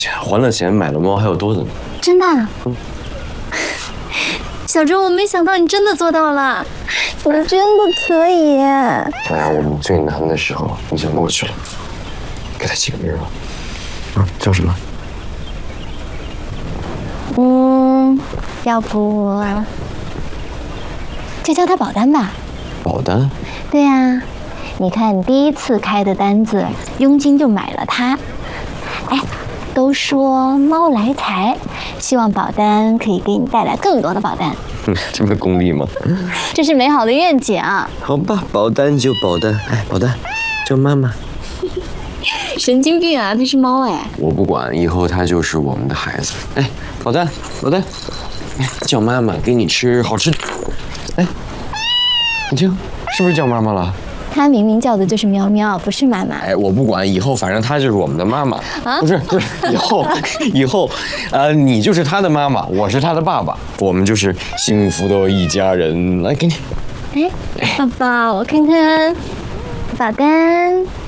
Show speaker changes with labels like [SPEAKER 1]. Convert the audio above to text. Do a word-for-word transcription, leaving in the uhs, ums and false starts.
[SPEAKER 1] 还了钱买了猫，还有多的呢。
[SPEAKER 2] 真的？嗯。小周，我没想到你真的做到了，你真的可以。
[SPEAKER 1] 哎呀，我们最难的时候已经过去了，给他起个名吧。啊，叫什么？
[SPEAKER 2] 嗯，要不就叫他保单吧。
[SPEAKER 1] 保单？
[SPEAKER 2] 对呀，你看你第一次开的单子，佣金就买了它。哎，都说猫来财，希望保单可以给你带来更多的保单。
[SPEAKER 1] 嗯，这么功利吗？
[SPEAKER 2] 这是美好的愿景。
[SPEAKER 1] 好吧，保单就保单。哎，保单，叫妈妈。
[SPEAKER 2] 神经病啊，它是猫哎。
[SPEAKER 1] 我不管，以后它就是我们的孩子。哎，保单，保单，哎，叫妈妈，给你吃好吃的。哎，你听，是不是叫妈妈了？
[SPEAKER 2] 它明明叫的就是喵喵，不是妈妈。
[SPEAKER 1] 哎，我不管，以后反正她就是我们的妈妈。啊，不是不是，以后以后，呃，你就是她的妈妈，我是她的爸爸，我们就是幸福的一家人。来，给你。
[SPEAKER 2] 哎，爸爸，我看看保单。